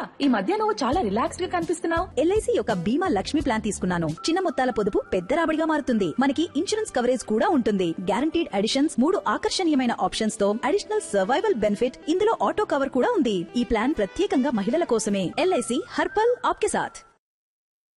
ఈ మధ్య నువ్వు చాలా రిలాక్స్డ్ గా కనిపిస్తున్నావు. ఎల్ఐసి యొక్క బీమా లక్ష్మి ప్లాన్ తీసుకున్నాను. చిన్న మొత్తాల పొదుపు పెద్ద రాబడిగా మారుతుంది. మనకి ఇన్సూరెన్స్ కవరేజ్ కూడా ఉంటుంది. గ్యారంటీడ్ అడిషన్స్, 3 ఆకర్షణీయమైన ఆప్షన్స్ తో అడిషనల్ సర్వైవల్ బెనిఫిట్, ఇందులో ఆటో కవర్ కూడా ఉంది. ఈ ప్లాన్ ప్రత్యేకంగా మహిళల కోసమే. ఎల్ఐసి హర్పల్ ఆప్కే సాథ్.